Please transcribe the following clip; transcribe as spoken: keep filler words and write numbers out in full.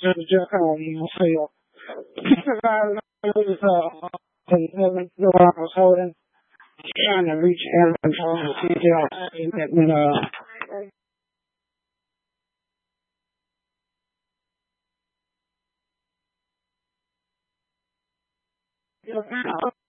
就是这看我们会有，就是很多的话，稍微trying to reach air control and see if you know,